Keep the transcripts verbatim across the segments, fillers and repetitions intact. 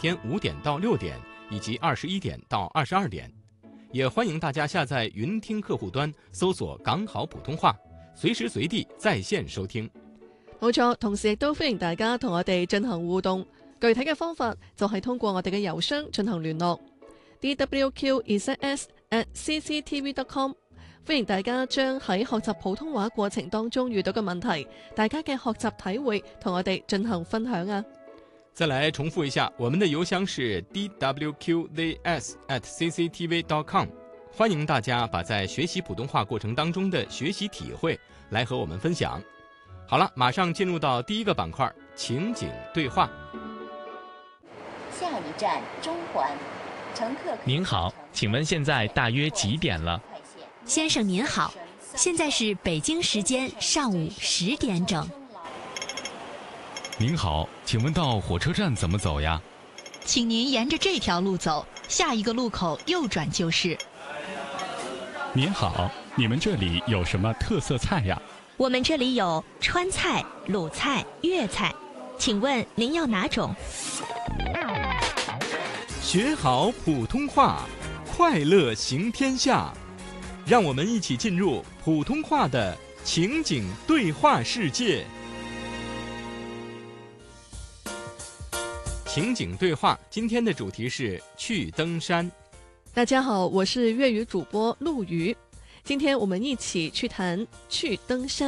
天五点到六点，以及二十一点到二十二点。也欢迎大家下载云听客户端，搜索港好普通話，隨時隨地在線收聽。 冇錯，同時亦都歡迎大家同我哋進行互動。具體嘅方法就係通過我哋嘅郵箱進行聯絡 d w q z s at c c t v dot com。歡迎大家將喺學習普通話過程當中遇到嘅問題，大家嘅學習體會同我哋進行分享啊！ 再來重複一下，我們的郵箱是 d w q z s at c c t v dot com。歡迎大家把在學習普通話過程當中的學習體會來和我們分享。好了，馬上進入到第一個板塊，情景對話。 下一站中環，乘客。 您好，請問現在大約幾點了？ 先生您好，現在是北京時間上午十點整。 您好，請問到火車站怎麼走呀？ 請您沿着這條路走，下一個路口右轉就是。 您好，你們這裡有什麼特色菜呀？ 我們這裡有川菜、魯菜、粵菜，請問您要哪種？ 學好普通話，快樂行天下。讓我們一起進入普通話的情景對話世界。情景對話，今天的主題是去登山。 大家好，我是粵語主播陸瑜，今天我們一起去談去登山。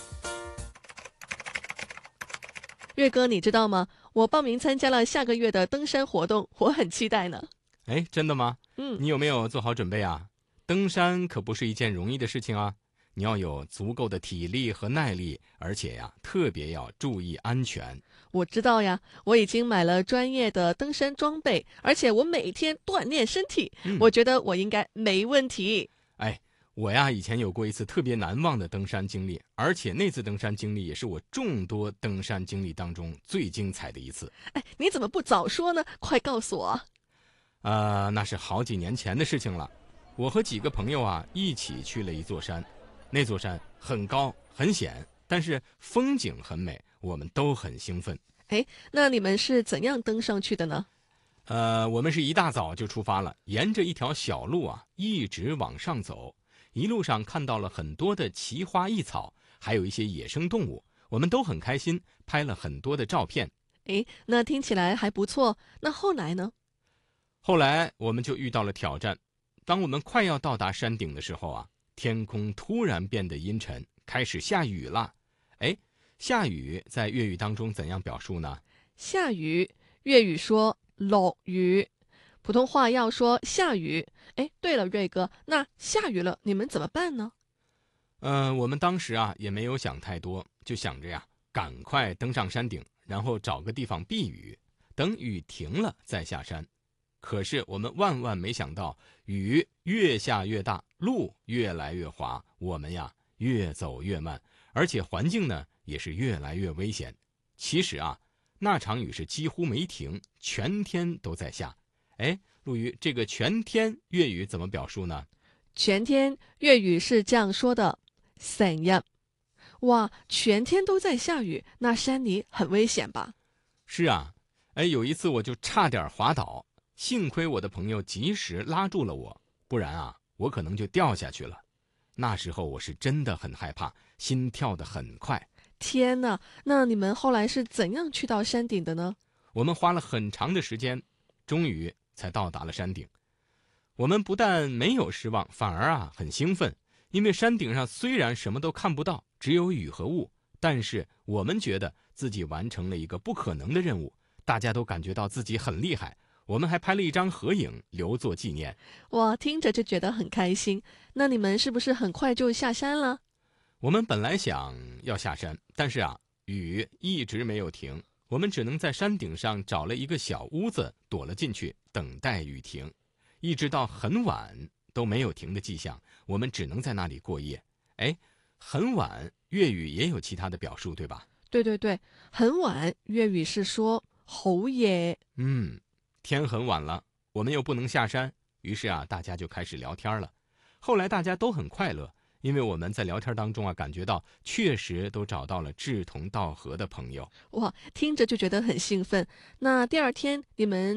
岳哥，你知道嗎？我報名參加了下個月的登山活動，我很期待呢。 哎，真的嗎？ 嗯， 你有沒有做好準備啊？登山可不是一件容易的事情啊，你要有足夠的體力和耐力，而且呀，特別要注意安全。 我知道呀，我已經買了專業的登山裝備，而且我每天鍛鍊身體，嗯，我覺得我應該沒問題。 哎，我呀以前有過一次特別難忘的登山經歷，而且那次登山經歷也是我眾多登山經歷當中最精彩的一次。 哎，你怎麼不早說呢？快告訴我。 呃，那是好幾年前的事情了。我和幾個朋友啊一起去了一座山，那座山很高很險，但是風景很美，我們都很興奮。 哎，那你們是怎樣登上去的呢？ 呃，我們是一大早就出發了，沿着一條小路啊一直往上走，一路上看到了很多的奇花異草，還有一些野生動物，我們都很開心，拍了很多的照片。 哎，那聽起來還不錯。那後來呢？ 後來我們就遇到了挑戰。當我們快要到達山頂的時候啊，天空突然變得陰沉，開始下雨了。哎，下雨在粵語當中怎樣表述呢？ 下雨，粵語說落雨，普通話要說下雨。哎，對了，瑞哥，那下雨了，你們怎麼辦呢？ 嗯、呃，我們當時啊也沒有想太多，就想着呀，趕快登上山頂，然後找個地方避雨，等雨停了再下山。可是我們萬萬沒想到，雨越下越大，路越來越滑，我們呀越走越慢，而且環境呢也是越來越危險。其實啊，那場雨是幾乎沒停，全天都在下。哎，陸瑜，這個全天粵語怎麼表述呢？ 全天粵語是這樣說的，成日。哇，全天都在下雨，那山裡很危險吧？ 是啊，哎，有一次我就差點滑倒。幸虧我的朋友及時拉住了我，不然啊，我可能就掉下去了。那時候我是真的很害怕，心跳得很快。 天哪，那你們後來是怎樣去到山頂的呢？ 我們花了很長的時間，終於才到達了山頂。我們不但沒有失望，反而啊很興奮，因為山頂上雖然什麼都看不到，只有雨和霧，但是我們覺得自己完成了一個不可能的任務，大家都感覺到自己很厲害。我們還拍了一張合影留作紀念。 哇，聽着就覺得很開心。那你們是不是很快就下山了？ 我們本來想要下山，但是啊，雨一直沒有停，我們只能在山頂上找了一個小屋子躲了進去，等待雨停。一直到很晚都沒有停的跡象，我們只能在那裡過夜。哎，很晚，粵語也有其他的表述，對吧？ 對對對，很晚，粵語是說好夜。 嗯。天很晚了，我們又不能下山，於是啊，大家就開始聊天了。後來大家都很快樂，因為我們在聊天當中啊，感覺到確實都找到了志同道合的朋友。 哇，聽着就覺得很興奮。那第二天你們